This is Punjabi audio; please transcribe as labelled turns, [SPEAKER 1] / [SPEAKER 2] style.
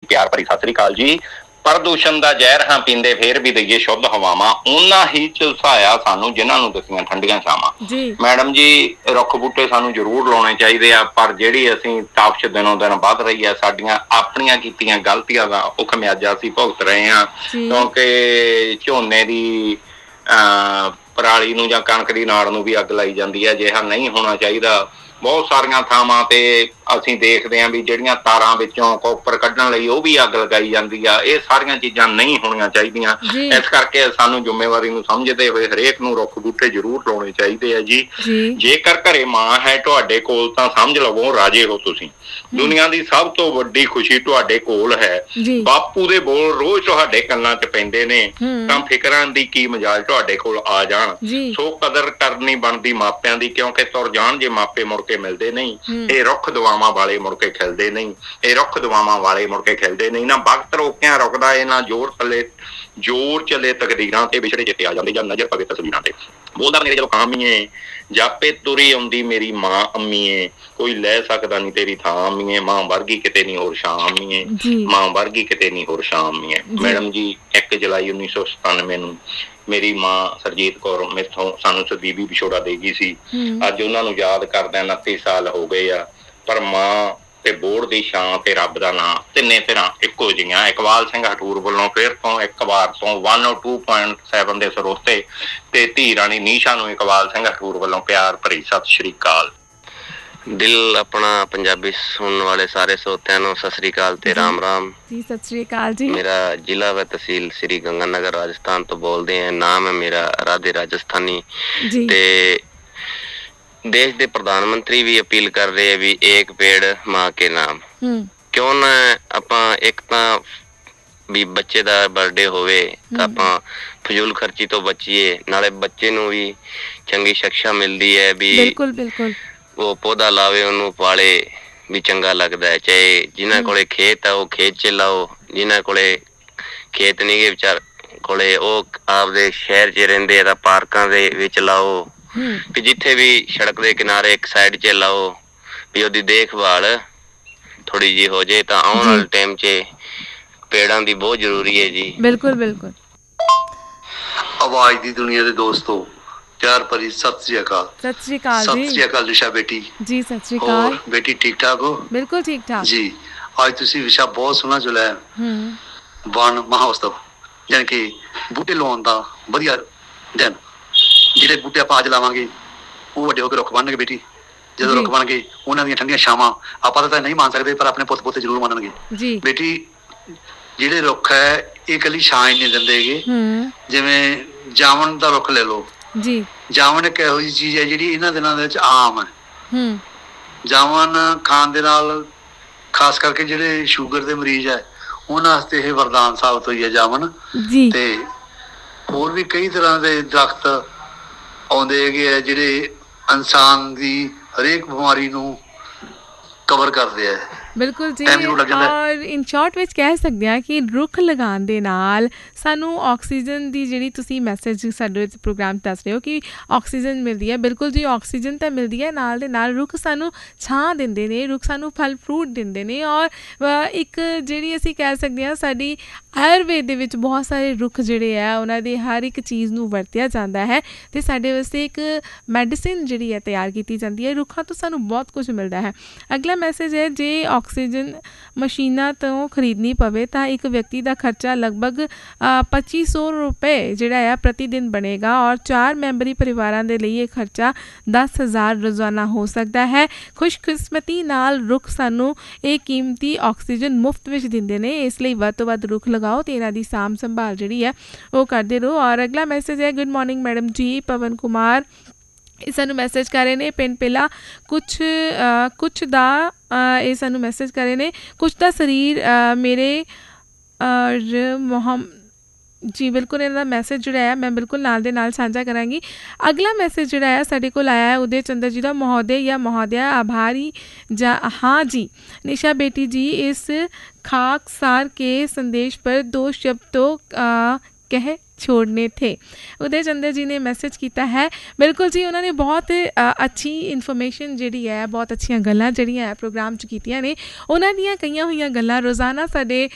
[SPEAKER 1] प्यार भरी सत श्री अकाल जी। प्रदूषण का जहर हाँ पींदे फिर भी दईए शुद्ध हवावां, उन्ना ही झुलसाया सानू जिन्हां नूं दसियां ठंडियां छावां। मैडम जी रुख बूटे सानू जरूर लाउणे चाहीदे आ, पर जिहड़ी असीं तापश दिनों दिन वध रही है, साडीਆਂ ਆਪਣੀਆਂ कीतियां गलतियां दा ਉਹ ਖਮਿਆਜਾ ਅਸੀਂ ਭੁਗਤ ਰਹੇ ਹਾਂ। ਕਿਉਂਕਿ ਝੋਨੇ ਦੀ ਪਰਾਲੀ ਨੂੰ ਜਾਂ ਕਣਕ ਦੀ ਨਾੜ ਨੂੰ ਵੀ ਅੱਗ ਲਾਈ ਜਾਂਦੀ ਹੈ, ਅਜਿਹਾ ਨਹੀਂ ਹੋਣਾ ਚਾਹੀਦਾ। ਬਹੁਤ ਸਾਰੀਆਂ ਥਾਵਾਂ ਤੇ ਅਸੀਂ ਦੇਖਦੇ ਹਾਂ ਵੀ ਜਿਹੜੀਆਂ ਤਾਰਾਂ ਵਿੱਚੋਂ ਕੋਪਰ ਕੱਢਣ ਲਈ ਉਹ ਵੀ ਅੱਗ ਲਗਾਈ ਜਾਂਦੀ ਆ। ਇਹ ਸਾਰੀਆਂ ਚੀਜ਼ਾਂ ਨਹੀਂ ਹੋਣੀਆਂ ਚਾਹੀਦੀਆਂ। ਇਸ ਕਰਕੇ ਸਾਨੂੰ ਜ਼ਿੰਮੇਵਾਰੀ ਨੂੰ ਸਮਝਦੇ ਹੋਏ ਹਰੇਕ ਨੂੰ ਰੁੱਖ ਬੂਟੇ ਜ਼ਰੂਰ ਲਾਉਣੇ ਚਾਹੀਦੇ ਆ ਜੀ। ਜੇਕਰ ਘਰੇ ਮਾਂ ਹੈ ਤੁਹਾਡੇ ਕੋਲ ਤਾਂ ਸਮਝ ਲਵੋ ਰਾਜੇ ਹੋ ਤੁਸੀਂ। ਦੁਨੀਆ ਦੀ ਸਭ ਤੋਂ ਵੱਡੀ ਖੁਸ਼ੀ ਤੁਹਾਡੇ ਕੋਲ ਹੈ। ਬਾਪੂ ਦੇ ਬੋਲ ਰੋਜ਼ ਤੁਹਾਡੇ ਕੰਨਾਂ 'ਚ ਪੈਂਦੇ ਨੇ, ਤਾਂ ਫਿਕਰਾਂ ਦੀ ਕੀ ਮਜਾਲ ਤੁਹਾਡੇ ਕੋਲ ਆ ਜਾਣ। ਸੋ ਕਦਰ ਕਰਨੀ ਬਣਦੀ ਮਾਪਿਆਂ ਦੀ, ਕਿਉਂਕਿ ਤੁਰ ਜਾਣ ਜੇ ਮਾਪੇ ਮੁੜ ਕੇ ਮਿਲਦੇ ਨਹੀਂ। ਇਹ ਰੁੱਖ ਦੁਆਵਾਂ ਵਾਲੇ ਮੁੜ ਕੇ ਖਿਲਦੇ ਨਹੀਂ, ਇਹ ਰੁੱਖ ਦੁਆਵਾਂ ਵਾਲੇ ਮੁੜ ਕੇ ਖਿਲਦੇ ਨਹੀਂ। ਨਾ ਵਕਤ ਰੋਕਿਆ ਰੁਕਦਾ ਏ, ਨਾ ਜ਼ੋਰ ਚੱਲੇ ਤਕਦੀਰਾਂ ਤੇ ਵਿਛੜੇ ਜਿੱਤੇ ਆ ਜਾਂਦੇ ਜਾਂ ਨਜ਼ਰ ਪਵੇ ਤਸਵੀਰਾਂ ਤੇ। ਬੋਲਦਾ ਮੇਰੇ ਜਦੋਂ ਕਾਮੀਏ ਜਾਪੇ ਤੁਰੀ ਆਉਂਦੀ ਮੇਰੀ ਮਾਂ ਅੰਮੀਏ, ਕੋਈ ਲੈ ਸਕਦਾ ਨਹੀਂ ਤੇਰੀ ਥਾਂ ਅੰਮੀਏ। ਮਾਂ ਵਰਗੀ ਕਿਤੇ ਨਹੀਂ ਹੋਰ ਸ਼ਾਂ ਅੰਮੀਏ, ਮਾਂ ਵਰਗੀ ਕਿਤੇ ਨਹੀਂ ਹੋਰ ਸ਼ਾਂ ਅੰਮੀਏ। ਮੈਡਮ ਜੀ 1 ਜੁਲਾਈ 1997 ਨੂੰ ਮੇਰੀ ਮਾਂ ਸਰਜੀਤ ਕੌਰ ਮੈਥੋਂ ਸਾਨੂੰ ਸਦੀਵੀ ਵਿਛੋੜਾ ਦੇ ਗਈ ਸੀ। ਅੱਜ ਉਹਨਾਂ ਨੂੰ ਯਾਦ ਕਰਦਿਆਂ 29 ਸਾਲ ਹੋ ਗਏ ਆ। ਪਰ ਮਾਂ ਤੇ ਬੋੜ ਦੀ ਛਾਂ ਤੇ ਰੱਬ ਦਾ ਨਾਂ ਤਿੰਨੇ ਧਿਰਾਂ ਇੱਕੋ ਜਿਹੀਆਂ। ਇਕਬਾਲ ਸਿੰਘ ਹਟੂਰ ਵੱਲੋਂ ਫਿਰ ਤੋਂ ਇੱਕ ਵਾਰ ਤੋਂ 102.7 ਦੇ ਸਰੋਤੇ ਤੇ ਧੀ ਰਾਣੀ ਨੀਸ਼ਾ ਨੂੰ ਇਕਬਾਲ ਸਿੰਘ ਹਟੂਰ ਵੱਲੋਂ ਪਿਆਰ ਭਰੀ ਸਤਿ ਸ਼੍ਰੀ ਅਕਾਲ।
[SPEAKER 2] ਦਿਲ ਆਪਣਾ ਪੰਜਾਬੀ ਸੁਣਨ ਵਾਲੇ ਸਾਰੇ ਸਰੋਤਿਆਂ ਨੂੰ ਸਤਿ ਸ਼੍ਰੀ ਅਕਾਲ ਤੇ ਰਾਮ ਰਾਮ
[SPEAKER 3] ਜੀ। ਸਤਿ ਸ਼੍ਰੀ ਅਕਾਲ ਜੀ।
[SPEAKER 2] ਮੇਰਾ ਜ਼ਿਲ੍ਹਾ व ਤਹਿਸੀਲ ਸ੍ਰੀ ਗੰਗਾਨਗਰ ਰਾਜਸਥਾਨ ਤੋਂ ਬੋਲਦੇ ਆ। ਨਾਮ ਹੈ ਮੇਰਾ ਰਾਧੇ ਰਾਜਸਥਾਨੀ। ਤੇ ਦੇਸ਼ ਦੇ ਪ੍ਰਧਾਨ ਮੰਤਰੀ ਵੀ ਅਪੀਲ ਕਰ ਰਹੇ ਆ ਵੀ ਏਕ ਪੇੜ ਮਾਂ ਕੇ ਨਾਮ। ਕਿਉਂ ਨਾ ਆਪਾਂ ਇੱਕ ਤਾਂ ਵੀ ਬੱਚੇ ਦਾ ਬਰਥਡੇ ਹੋਵੇ ਤਾਂ ਆਪਾਂ ਫਜ਼ੂਲ ਖਰਚੀ ਤੋਂ ਬਚੀਏ, ਨਾਲੇ ਬੱਚੇ ਨੂੰ ਵੀ ਚੰਗੀ ਸਿੱਖਿਆ ਮਿਲਦੀ ਹੈ ਵੀ ਬਿਲਕੁਲ ਉਹ ਪੌਦਾ ਲਾਵੇ, ਉਹਨੂੰ ਪਾਲੇ ਵੀ ਚੰਗਾ ਲੱਗਦਾ ਹੈ। ਚਾਹੇ ਜਿਨ੍ਹਾਂ ਕੋਲੇ ਖੇਤ ਆ ਉਹ ਖੇਤ 'ਚ ਲਾਓ, ਜਿਨ੍ਹਾਂ ਕੋਲੇ ਖੇਤ ਨਹੀਂ ਗੇ ਵਿਚਾਰ ਕੋਲੇ ਉਹ ਆਪਦੇ ਸ਼ਹਿਰ 'ਚ ਰਹਿੰਦੇ ਆ ਤਾਂ ਪਾਰਕਾਂ ਦੇ ਵਿੱਚ ਲਾਓ। ਵੀ ਜਿੱਥੇ ਵੀ ਸੜਕ ਦੇ ਕਿਨਾਰੇ ਇੱਕ ਸਾਈਡ 'ਚ ਲਾਓ ਵੀ ਉਹਦੀ ਦੇਖਭਾਲ ਥੋੜੀ ਜਿਹੀ ਹੋ ਜਾਏ ਤਾਂ ਆਉਣ ਵਾਲੇ ਟਾਈਮ 'ਚ ਪੇੜਾਂ ਦੀ ਬਹੁਤ ਜ਼ਰੂਰੀ ਹੈ ਜੀ।
[SPEAKER 3] ਬਿਲਕੁਲ।
[SPEAKER 4] ਆਵਾਜ਼ ਦੀ ਦੁਨੀਆ ਦੇ ਦੋਸਤੋ ਪਿਆਰ ਭਰੀ ਸਤਿ ਸ੍ਰੀ ਅਕਾਲ।
[SPEAKER 3] ਸਤਿ ਸ੍ਰੀ ਅਕਾਲ ਜੀ।
[SPEAKER 4] ਸਤਿ ਸ੍ਰੀ ਅਕਾਲ ਨਿਸ਼ਾ ਬੇਟੀ
[SPEAKER 3] ਜੀ। ਸਤਿ ਸ੍ਰੀ ਅਕਾਲ
[SPEAKER 4] ਬੇਟੀ, ਠੀਕ ਠਾਕ ਹੋ?
[SPEAKER 3] ਬਿਲਕੁਲ ਠੀਕ ਠਾਕ
[SPEAKER 4] ਜੀ। ਅੱਜ ਤੁਸੀਂ ਵਿਸ਼ਾ ਬਹੁਤ ਸੋਹਣਾ ਚੁਣਿਆ, ਵਣ ਮਹਾਉਤਸਵ, ਯਾਨੀ ਕਿ ਬੂਟੇ ਲਾਉਣ ਦਾ ਵਧੀਆ ਦਿਨ। ਜਿਹੜੇ ਬੂਟੇ ਆਪਾਂ ਅੱਜ ਲਾਵਾਂਗੇ ਉਹ ਵੱਡੇ ਹੋ ਕੇ ਰੁੱਖ ਬਣਨਗੇ ਬੇਟੀ। ਜਦੋਂ ਰੁੱਖ ਬਣ ਗਏ ਉਹਨਾਂ ਦੀਆਂ ਠੰਡੀਆਂ ਛਾਵਾਂ ਆਪਾਂ ਤਾਂ ਨਹੀਂ ਮੰਨ ਸਕਦੇ, ਪਰ ਆਪਣੇ ਪੁੱਤ ਪੋਤੇ ਜ਼ਰੂਰ ਮੰਨਣਗੇ ਬੇਟੀ। ਜਿਹੜੇ ਰੁੱਖ ਹੈ ਇਹ ਇਕੱਲੀ ਛਾਂ ਹੀ ਨਹੀਂ ਦਿੰਦੇ ਗੇ। ਜਿਵੇਂ ਜਾਮਣ ਦਾ ਰੁੱਖ ਲੈ ਲਓ ਜੀ। ਜਾਮਣ ਇੱਕ ਇਹੋ ਜਿਹੀ ਚੀਜ਼ ਹੈ ਜਿਹੜੀ ਇਹਨਾਂ ਦਿਨਾਂ ਦੇ ਵਿੱਚ ਆਮ ਹੈ। ਜਾਮਣ ਖਾਣ ਦੇ ਨਾਲ ਖਾਸ ਕਰਕੇ ਜਿਹੜੇ ਸ਼ੂਗਰ ਦੇ ਮਰੀਜ਼ ਹੈ ਉਹਨਾਂ ਵਾਸਤੇ ਇਹ ਵਰਦਾਨ ਸਾਬਤ ਹੋਈ ਹੈ ਜਾਮਣ। ਤੇ ਹੋਰ ਵੀ ਕਈ ਤਰ੍ਹਾਂ ਦੇ ਦਰਖਤ ਆਉਂਦੇ ਹੈਗੇ ਆ ਜਿਹੜੇ ਇਨਸਾਨ ਦੀ ਹਰੇਕ ਬਿਮਾਰੀ ਨੂੰ ਕਵਰ ਕਰਦੇ ਆ।
[SPEAKER 3] ਬਿਲਕੁਲ ਜੀ। ਔਰ ਇਨ ਸ਼ਾਰਟ ਵਿੱਚ ਕਹਿ ਸਕਦੇ ਹਾਂ ਕਿ ਰੁੱਖ ਲਗਾਉਣ ਦੇ ਨਾਲ ਸਾਨੂੰ ਆਕਸੀਜਨ ਦੀ ਜਿਹੜੀ ਤੁਸੀਂ ਮੈਸੇਜ ਸਾਡੇ ਵਿੱਚ ਪ੍ਰੋਗਰਾਮ ਦੱਸ ਰਹੇ ਹੋ ਕਿ ਆਕਸੀਜਨ ਮਿਲਦੀ ਹੈ। ਬਿਲਕੁਲ ਜੀ, ਆਕਸੀਜਨ ਤਾਂ ਮਿਲਦੀ ਹੈ, ਨਾਲ ਦੇ ਨਾਲ ਰੁੱਖ ਸਾਨੂੰ ਛਾਂ ਦਿੰਦੇ ਨੇ, ਰੁੱਖ ਸਾਨੂੰ ਫਲ ਫਰੂਟ ਦਿੰਦੇ ਨੇ। ਔਰ ਇੱਕ ਜਿਹੜੀ ਅਸੀਂ ਕਹਿ ਸਕਦੇ ਹਾਂ ਸਾਡੀ ਆਯੁਰਵੇਦ ਦੇ ਵਿੱਚ ਬਹੁਤ ਸਾਰੇ ਰੁੱਖ ਜਿਹੜੇ ਆ ਉਹਨਾਂ ਦੇ ਹਰ ਇੱਕ ਚੀਜ਼ ਨੂੰ ਵਰਤਿਆ ਜਾਂਦਾ ਹੈ ਅਤੇ ਸਾਡੇ ਵਾਸਤੇ ਇੱਕ ਮੈਡੀਸਿਨ ਜਿਹੜੀ ਹੈ ਤਿਆਰ ਕੀਤੀ ਜਾਂਦੀ ਹੈ। ਰੁੱਖਾਂ ਤੋਂ ਸਾਨੂੰ ਬਹੁਤ ਕੁਝ ਮਿਲਦਾ ਹੈ। ਅਗਲਾ ਮੈਸੇਜ ਹੈ, ਜੇ ਆਕਸੀਜਨ ਮਸ਼ੀਨਾਂ ਤੋਂ ਖਰੀਦਣੀ ਪਵੇ ਤਾਂ ਇੱਕ ਵਿਅਕਤੀ ਦਾ ਖਰਚਾ ਲਗਭਗ 2500 ਰੁਪਏ ਜਿਹੜਾ ਆ ਪ੍ਰਤੀ ਦਿਨ ਬਣੇਗਾ ਔਰ 4 ਮੈਂਬਰੀ ਪਰਿਵਾਰਾਂ ਦੇ ਲਈ ਇਹ ਖਰਚਾ 10,000 ਰੋਜ਼ਾਨਾ ਹੋ ਸਕਦਾ ਹੈ। ਖੁਸ਼ਕਿਸਮਤੀ ਨਾਲ ਰੁੱਖ ਸਾਨੂੰ ਇਹ ਕੀਮਤੀ ਆਕਸੀਜਨ ਮੁਫਤ ਵਿੱਚ ਦਿੰਦੇ ਨੇ, ਇਸ ਲਈ ਵੱਧ ਤੋਂ ਵੱਧ ਰੁੱਖ ਲਗਾਓ ਅਤੇ ਇਹਨਾਂ ਦੀ ਸਾਂਭ ਸੰਭਾਲ ਜਿਹੜੀ ਹੈ ਉਹ ਕਰਦੇ ਰਹੋ। ਔਰ ਅਗਲਾ ਮੈਸੇਜ ਹੈ, ਗੁੱਡ ਮਾਰਨਿੰਗ ਮੈਡਮ ਜੀ। ਪਵਨ ਕੁਮਾਰ ਇਹ ਸਾਨੂੰ ਮੈਸੇਜ ਕਰ ਰਹੇ ਨੇ ਪਿੰਡ ਪਹਿਲਾਂ ਕੁਛ ਦਾ ਇਹ ਸਾਨੂੰ ਮੈਸੇਜ ਕਰ ਰਹੇ ਨੇ ਕੁਛ ਦਾ ਸਰੀਰ ਮੇਰੇ ਜੀ। ਬਿਲਕੁਲ ਇਹਨਾਂ ਦਾ ਮੈਸੇਜ ਜਿਹੜਾ ਹੈ ਮੈਂ ਬਿਲਕੁਲ ਨਾਲ ਦੇ ਨਾਲ ਸਾਂਝਾ ਕਰਾਂਗੀ। ਅਗਲਾ ਮੈਸੇਜ ਜਿਹੜਾ ਹੈ ਸਾਡੇ ਕੋਲ ਆਇਆ ਹੈ ਉदय चंद्र जी का। महोदय या महोदया आभारी जा हाँ जी निशा बेटी जी, इस खाकसार के संदेश पर 2 शब्द तो कह छोड़ने थे। उदय चंद्र जी ने मैसेज किया है। बिल्कुल जी, उन्होंने बहुत अच्छी इन्फॉर्मेशन जी है, बहुत अच्छी गल्लां जिहड़ियां प्रोग्राम च कीतियां ने। उन्हां दीयां कईयां होईयां गल्लां रोज़ाना साडे